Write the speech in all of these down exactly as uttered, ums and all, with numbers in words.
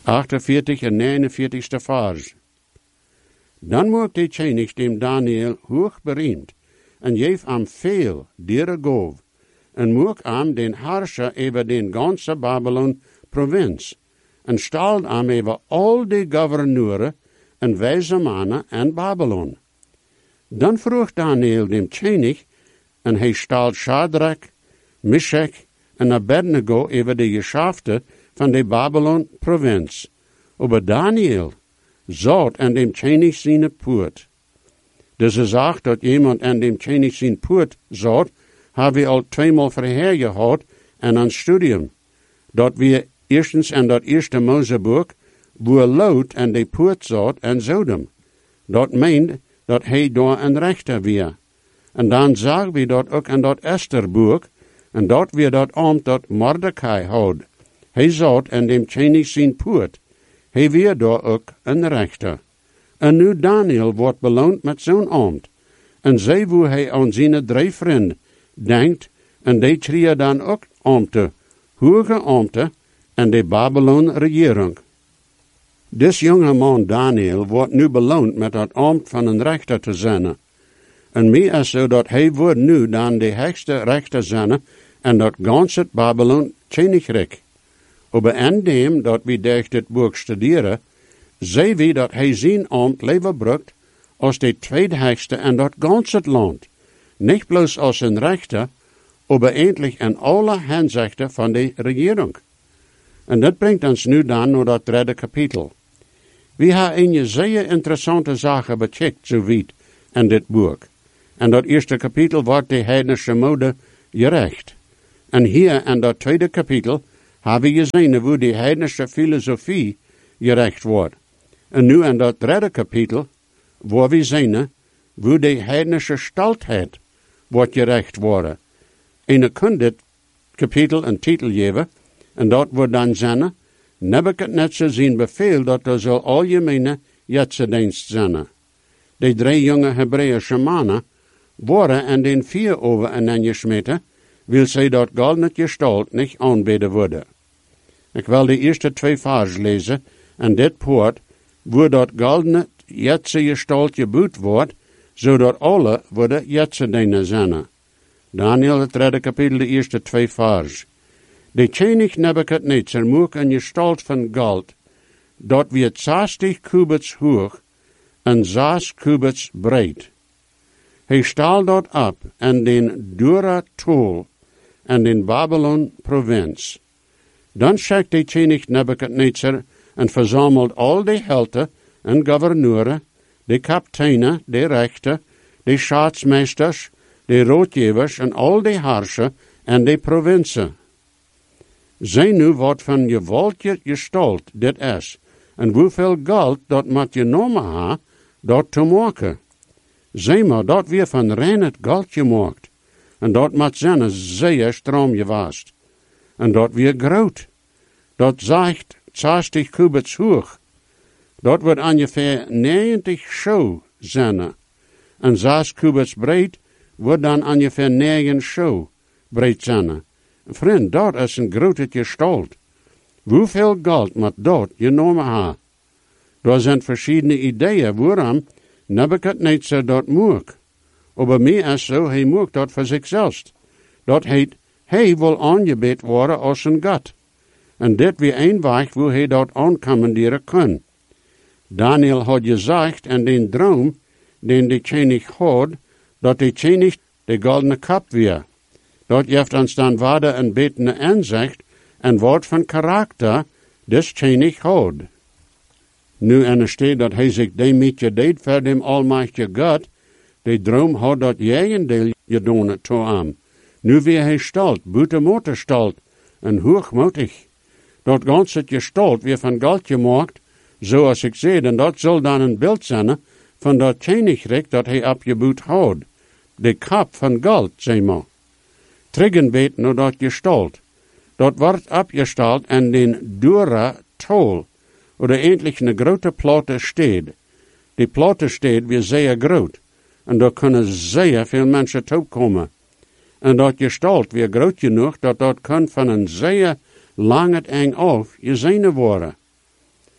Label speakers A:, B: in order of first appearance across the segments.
A: achtundveertig en negenenveertigste vers. Dan moet die König dem Daniel hoog bereend, en geef am veel dere gov, en moet am den Herrscher over den ganze Babylon provinz, en stalt am over al die gouverneuren en wijze mannen en Babylon. Dan vroeg Daniel dem König, en hij stalt Shadrach, Meshach en Abednego over de geschäfte van de Babylon provinz. Aber Daniel zat aan dem König zijn poort. Dus ze zegt dat iemand aan dem König zijn poort zat, hebben we al tweemaal vorher gehad en een studium. Dat we eerstens aan dat eerste Moseboek, wo Lot aan de poort zat en Sodom. Dat meent dat hij daar een rechter weer. En dan zagen we dat ook aan dat Estherboek, en dat we dat ambt dat Mordecai had. Hij zat aan dem König zijn poort. Hij weer daar ook een rechter. En nu Daniel wordt beloond met zo'n ambt. En zij hoe hij aan zijn drie vrienden denkt, en die kregen dan ook ambten, hoge ambten, en de Babylon-regering. Dis jonge man Daniel wordt nu beloond met dat ambt van een rechter te zijn. En meer is zo dat hij wordt nu dan de hoogste rechter zijn en dat ganse Babylon Königreich. Aber en dem dat we durch dit boek studeren, zien we dat hij zijn ambt leven brukt als de tweedhoogste en dat ganse land. Niet bloos als een rechter, aber eindelijk in alle henzichten van de regering. En dat brengt ons nu dan naar dat derde kapitel. We hebben een zeer interessante zaken bekijkt, zo weet, in dit boek. En dat eerste kapitel wordt de heidnische mode gerecht. En hier in dat tweede kapitel hebben we gezien hoe de heidnische filosofie gerecht wordt. En nu in dat derde kapitel, waar we zien hoe de heidnische staltheid wordt gerecht worden. En je kunt dit kapitel een titel geven, en dat wordt dan zijn, Nebuchadnezzar zijn bevel dat er zal algemene jetsendienst zijn. De drie jonge Hebreeuwse mannen worden in den vier over en gesmeten, wil zij dat goldene gestalt niet aanbeden worden. Ik wil de eerste twee vers lezen, en dit poort, waar dat goldene jetse gestalt gebouwd wordt, zodat alle worden jetsendienen zijn. Daniel, het derde kapitel, de eerste twee vers. De König Nebuchadnezzar mocht een gestalt van goud, dat wird zestig kubits hoog en zes kubits breed. Hij stal dat op en den Dura Tol en den Babylon provinz. Dan schickt de König Nebuchadnezzar en verzamelt al de helden en gouverneuren, de kapiteinen, de rechter, de schaatsmeesters, de roodgevers en al de herrscher en de provincie. Zij nu wat van gewaltige gestalt dit is, en hoeveel geld dat moet je genomen ha, dat te maken. Zij maar dat weer van rein het geld gemaakt, en dat moet zijn zeer stram geweest. En dat weer groot. Dat zegt zestig kubits hoog. Dat wordt ongeveer negentig show zijn. En zes kubits breed wordt dan ongeveer negen show breed zijn. Vriend, dat is een grote gestalt. Hoeveel geld moet dat genomen ha? Er zijn verschillende ideeën waarom Nebuchadnezzar dat mocht. Aber meer is zo, hij mocht dat voor zichzelf. Dat heet, hij wil aangebed worden als een God. En dit weer een weg hoe hij dat aancommanderen kan. Daniel had gezegd in den droom, den de König had, dat de König de goldene kap weer. Dat geeft ons dan waarde een betende aanzicht en wat van karakter des König had. Nu en er staat dat hij zich daarmee deed voor dem almachtige God, de droom had dat jegendeel gedaan toe hem. Nu weer hij stalt, buiten motorstalt en hoogmoedig. Dat ganze gestalt weer van goud gemaakt, zoals ik zei, en dat zal dan een beeld zijn van dat Königreich dat hij opgebouwd had. De kap van goud, zeg maar. Triggenbeet naar dat gestalt. Dat wordt opgesteld en den Dura Tol, oder eindelijk een grote platte stad. Die platte stad weer zeer groot, en daar kunnen zeer veel mensen toe komen. En dat gestalt weer groot genoeg dat dat kan van een zeer lange eng af gezien worden.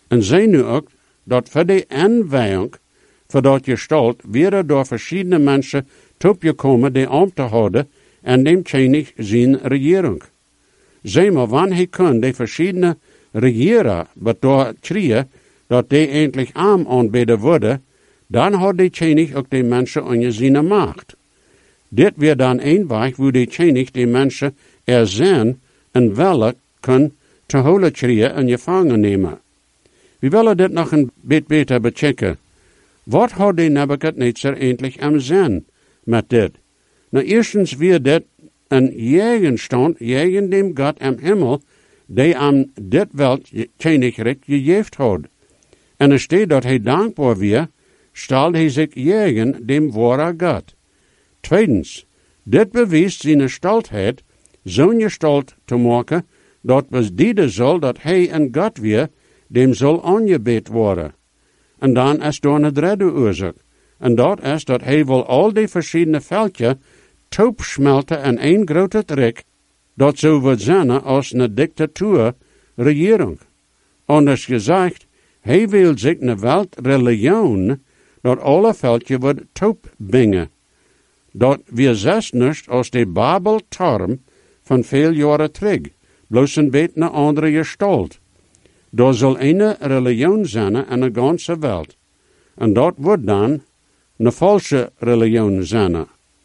A: En zij nu ook, dat voor de aanwijing, voor dat gestalt, weer door verschillende mensen toegekomen die om te houden en dem tjenig zijn regering. Zeg maar, wanneer hij kon de verschillende regeren betreden, dat die eindelijk arm aanbeden worden, dan had de tjenig ook de mensen onder zijn macht. Dit weer dan een weg waar de tjenig de mensen er zijn en wel kan te holen krijgen en gevangen nemen. We willen dit nog een beetje beter bechecken. Wat had de Nebuchadnezzar eindelijk am zijn met dit? Nou, eerstens weer dit een jegenstand, jegen dem God am Himmel, die aan dit welt tjenigrecht gegeven had. En er staat dat hij dankbaar weer, stel hij zich jegen dem ware God. Tweedens, dit bewijst zijn staltheid, zo'n gestalt te maken, dat bedienen zal dat hij een God weer, dem zal aangebed worden. En dan is door een derde oorzaak. En dat is dat hij wil al die verschillende veldjes toepsmelten in één grote trek, dat zo wordt zijn als een dictatuur regering. Anders gezegd, hij wil zich een weltreligion, dat alle veldjes wordt toepbingen. Dat we zes niet als de Babeltorm van veel jaren terug, bloos een beetje een andere gestalt. Er zal een religion zijn in de ganse wereld. En dat wordt dan een valse religion zijn.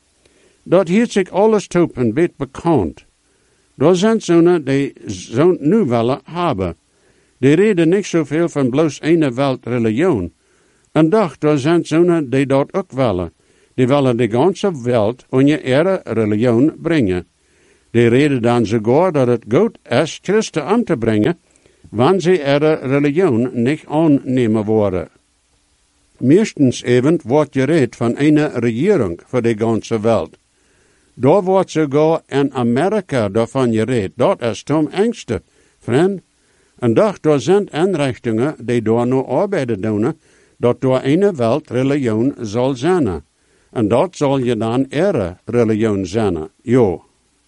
A: Dat hield zich alles top een beetje bekend. Er zijn zo'n die zo'n nu willen hebben. Die reden niet zoveel van bloos een weltreligion. En doch, er zijn zo'n die dat ook willen. Die willen de ganse wereld onder ihre religion brengen. Die reden dan sogar dat het goed is Christen om te brengen, wanneer ze ihre religion niet aannemen worden. Meestens even wordt gereed van een regering voor de ganse wereld. Daar wordt sogar in Amerika daarvan gereed. Dat is tom engste, vriend. En doch, daar zijn inrichtingen die daar nu arbeiden doen, dat door een weltreligion zal zijn. En dat zal je dan ihre religion zijn. Jo.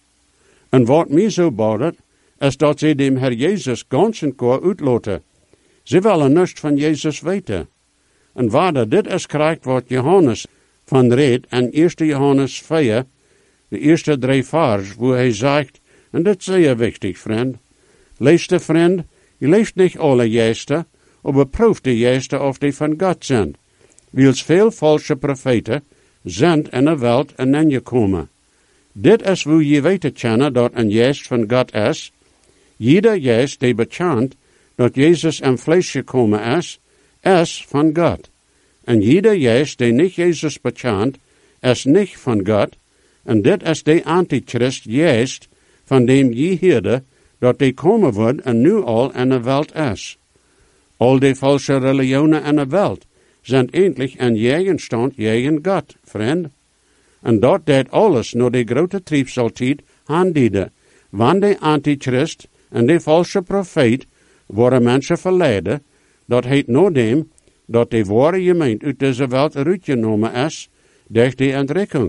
A: En wat mij zo boudert, is dat ze dem Herr Jezus ganz en koor uitloten. Ze willen niets van Jezus weten. En waar dit is krijgt wat Johannes van reed in eerste Johannes vier, de eerste drie vers, waar hij zegt, en dit is zeer wichtig, vriend. Leeste vriend, je leest niet alle juiste, maar beproeft de juiste of die van God zijn. Wils veel valse profeten zijn in de wereld en in je komen. Dit is hoe je weten kennen dat een juist van God is. Jeder juist die bekent dat Jezus in vlees gekomen is, is van God. En jeder juist die niet Jezus bekent, is niet van God. En dit is de antichrist juist van dem je hoorde dat die komen wordt en nu al in de wereld is. Al die valse religionen in de wereld zijn eindelijk in jegenstand tegen God, vriend. En dat deed alles naar de grote triebsaltijd aandienen. Wanneer de antichrist en de valse profeet worden mensen verleiden, dat heet no dem dat de ware gemeente uit deze wereld uitgenomen is, door de entrekking.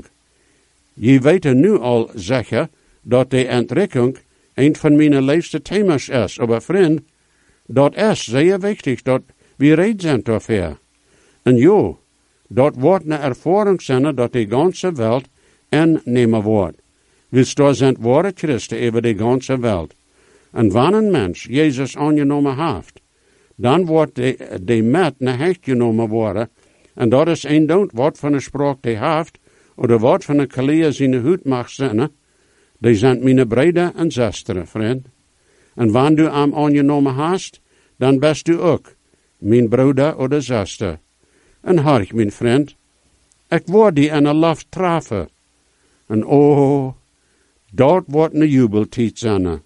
A: Je weet nu al zeggen dat de entrekking een van mijn leefste thema's is. Maar vriend, dat is zeer wichtig dat we reed zijn daarvoor. En jo, dat wordt een ervaring zijn dat de ganse wereld innemen wordt. Wils daar zijn ware Christen over de ganse wereld. En wanneer een mens Jezus aangenomen heeft, dan wordt de, de met naar hecht genomen worden. En dat is een dood wat van een spraak die heeft, of wat van een kaleer zijn hoed mag zijn. Die zijn mijn broeder en zusteren, vriend. En wanneer du hem aangenomen hast, dan best u ook mijn broeder of zuster. En hark, mijn vriend, ik word die in een laf trafen. En oh, dat wordt een jubeltijd zijn.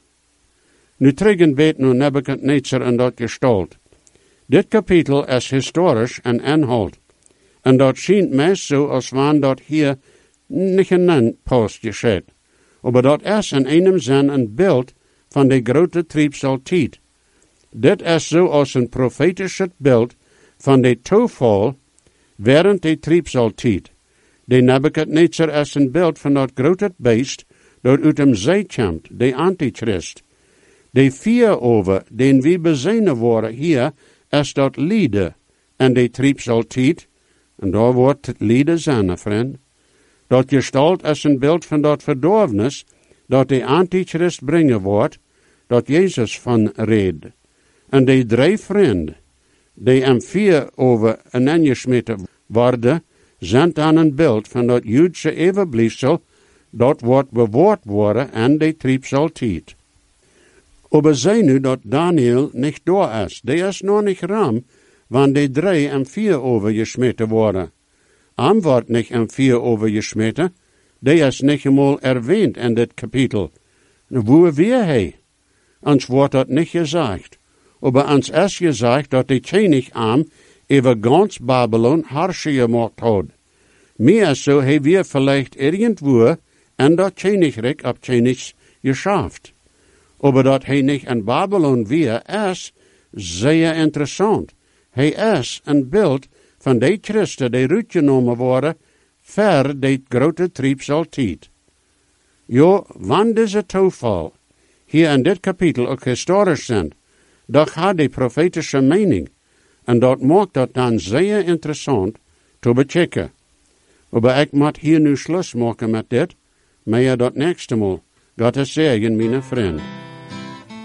A: Nu terug een beetje naar Nebuchadnezzar en dat gestalt. Dit kapitel is historisch en inhoud. En dat schijnt meest zo als wanneer dat hier niet een post geschiedt. Maar dat is in einem zin een beeld van de grote triebsaltijd. Dit is zo als een profetische beeld van de toeval während de triebsaltijd. De Nebuchadnezzar is een beeld van dat grote beest dat uit hem zee komt, de antichrist. De vier over, den we bezinnen worden hier is dat lieden, en die triep zal tijd, en daar wordt het lieden zijn, vriend. Dat gestalt is een beeld van dat verdorvenis, dat de antichrist brengen wordt, dat Jezus van reed. En die drie vrienden, die hem vier over en aangesmeten worden, zijn dan een beeld van dat Joodse evenbliefsel, dat wordt bewaard worden en die triep zal tijd. Aber zij nu dat Daniel niet door is. Die is nog niet ram, want die drie en vier overgesmeten worden. Am wordt niet en vier overgesmeten, die is niet eenmaal erwähnt in dit kapitel. Wo weer hij? Ons wordt dat niet gezegd. Aber ons is gezegd dat die König am over ganz Babylon Herrscher gemacht hat. Meer so hij weer vielleicht irgendwo en dat Königreich op Königs geschafft. Aber dat hij niet in Babylon weer is, zeer interessant. Hij is een beeld van die Christen die uitgenomen worden, ver die grote trieb zal tijd. Jo, wanneer deze toeval hier in dit kapitel ook historisch zijn, dat gaat die profetische mening, en dat maakt dat dan zeer interessant te bechecken. Aber ik moet hier nu Schluss maken met dit, maar ja dat nächste Mal. Gott es segnen, meine Freunde.